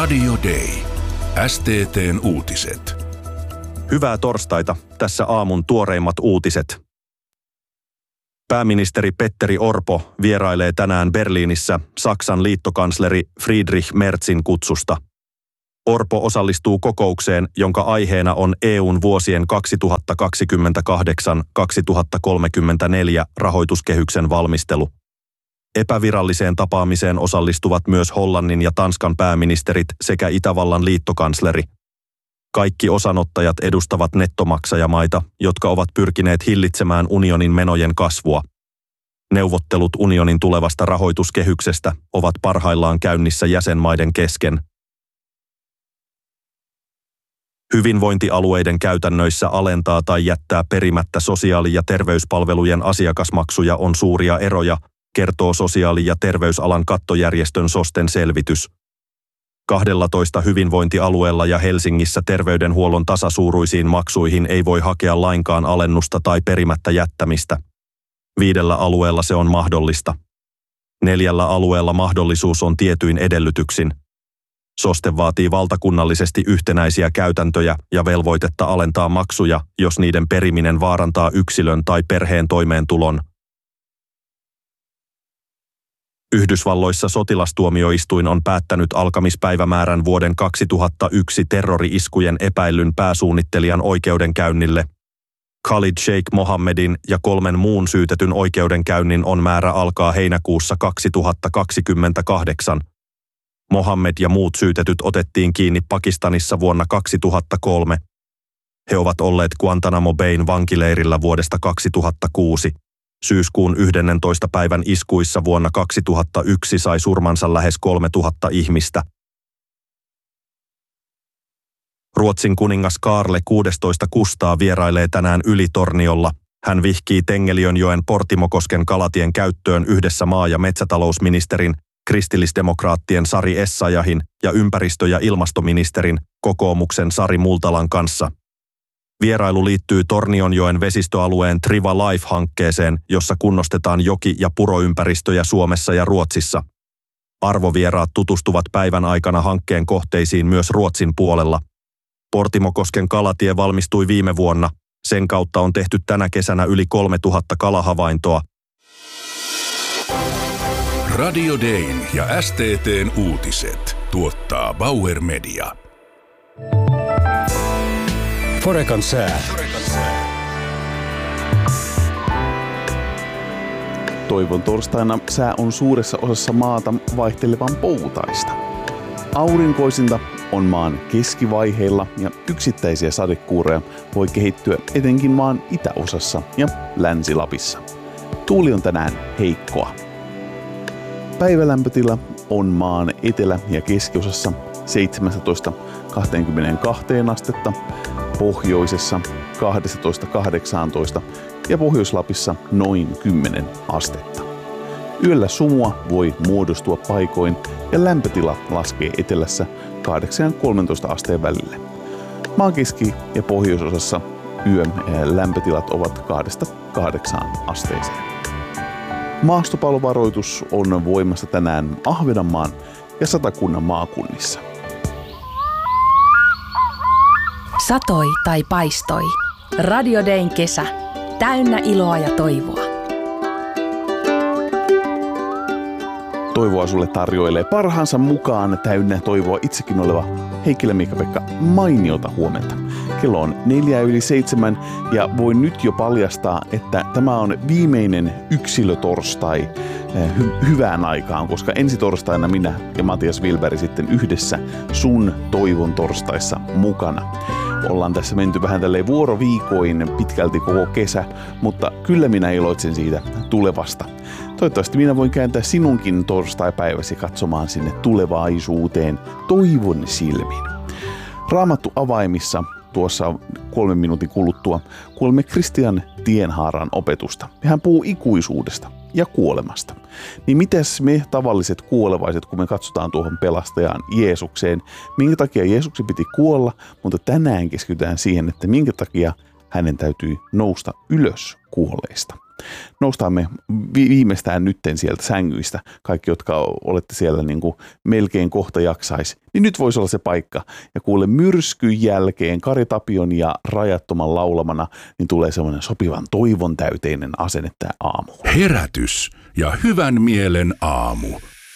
Radio Day. STT:n uutiset. Hyvää torstaita. Tässä aamun tuoreimmat uutiset. Pääministeri Petteri Orpo vierailee tänään Berliinissä Saksan liittokansleri Friedrich Merzin kutsusta. Orpo osallistuu kokoukseen, jonka aiheena on EU:n vuosien 2028-2034 rahoituskehyksen valmistelu. Epäviralliseen tapaamiseen osallistuvat myös Hollannin ja Tanskan pääministerit sekä Itävallan liittokansleri. Kaikki osanottajat edustavat nettomaksajamaita, jotka ovat pyrkineet hillitsemään unionin menojen kasvua. Neuvottelut unionin tulevasta rahoituskehyksestä ovat parhaillaan käynnissä jäsenmaiden kesken. Hyvinvointialueiden käytännöissä alentaa tai jättää perimättä sosiaali- ja terveyspalvelujen asiakasmaksuja on suuria eroja, kertoo sosiaali- ja terveysalan kattojärjestön SOSTEn selvitys. 12 hyvinvointialueella ja Helsingissä terveydenhuollon tasasuuruisiin maksuihin ei voi hakea lainkaan alennusta tai perimättä jättämistä. 5 alueella se on mahdollista. 4 alueella mahdollisuus on tietyin edellytyksin. SOSTE vaatii valtakunnallisesti yhtenäisiä käytäntöjä ja velvoitetta alentaa maksuja, jos niiden periminen vaarantaa yksilön tai perheen toimeentulon. Yhdysvalloissa sotilastuomioistuin on päättänyt alkamispäivämäärän vuoden 2001 terrori-iskujen epäillyn pääsuunnittelijan oikeudenkäynnille. Khalid Sheikh Mohammedin ja 3 muun syytetyn oikeudenkäynnin on määrä alkaa heinäkuussa 2028. Mohammed ja muut syytetyt otettiin kiinni Pakistanissa vuonna 2003. He ovat olleet Guantanamo Bayn vankileirillä vuodesta 2006. Syyskuun 11. päivän iskuissa vuonna 2001 sai surmansa lähes 3000 ihmistä. Ruotsin kuningas Kaarle 16 Kustaa vierailee tänään Ylitorniolla. Hän vihkii Tengeliönjoen Portimokosken kalatien käyttöön yhdessä maa- ja metsätalousministerin, kristillisdemokraattien Sari Essayahin ja ympäristö- ja ilmastoministerin, kokoomuksen Sari Multalan kanssa. Vierailu liittyy Tornionjoen vesistöalueen Triva Life-hankkeeseen, jossa kunnostetaan joki- ja puroympäristöjä Suomessa ja Ruotsissa. Arvovieraat tutustuvat päivän aikana hankkeen kohteisiin myös Ruotsin puolella. Portimokosken kalatie valmistui viime vuonna. Sen kautta on tehty tänä kesänä yli 3000 kalahavaintoa. Radio Dayn ja STT:n uutiset tuottaa Bauer Media. Forekan sää. Toivon torstaina sää on suuressa osassa maata vaihtelevan poutaista. Aurinkoisinta on maan keskivaiheilla ja yksittäisiä sadekuureja voi kehittyä etenkin maan itäosassa ja Länsi-Lapissa. Tuuli on tänään heikkoa. Päivälämpötila on maan etelä- ja keskiosassa 17-22 astetta, pohjoisessa 12-18 ja Pohjois-Lapissa noin 10 astetta. Yöllä sumua voi muodostua paikoin ja lämpötila laskee etelässä 8-13 asteen välille. Maan keski- ja pohjoisosassa yön lämpötilat ovat 2-8 asteeseen. Maastopallovaroitus on voimassa tänään Ahvenanmaan ja Satakunnan maakunnissa. Satoi tai paistoi. Radio Dayn kesä. Täynnä iloa ja toivoa. Toivoa sulle tarjoilee parhaansa mukaan täynnä toivoa itsekin oleva Heikkilä Miikka-Pekka. Mainiota huomenta. Kello on 6:04 ja voin nyt jo paljastaa, että tämä on viimeinen yksilötorstai hyvään aikaan, koska ensi torstaina minä ja Matias Wilberg sitten yhdessä sun toivon torstaissa mukana. Ollaan tässä menty vähän tälleen vuoroviikoin pitkälti koko kesä, mutta kyllä minä iloitsen siitä tulevasta. Toivottavasti minä voin kääntää sinunkin torstaipäiväsi katsomaan sinne tulevaisuuteen toivon silmin. Raamattu avaimissa tuossa 3 minuutin kuluttua kuulemme Christian Tienhaaran opetusta. Hän puhuu ikuisuudesta ja kuolemasta. Niin mites me tavalliset kuolevaiset, kun me katsotaan tuohon pelastajaan Jeesukseen, minkä takia Jeesuksen piti kuolla, mutta tänään keskitytään siihen, että minkä takia hänen täytyy nousta ylös kuolleista. Noustaamme viimeistään nytten sieltä sängyistä, kaikki jotka olette siellä niin kuin melkein kohta jaksais, niin nyt voisi olla se paikka. Ja kuule myrskyn jälkeen Kari Tapion ja Rajattoman laulamana, niin tulee semmoinen sopivan toivon täyteinen asenne tää aamu. Herätys ja hyvän mielen aamu.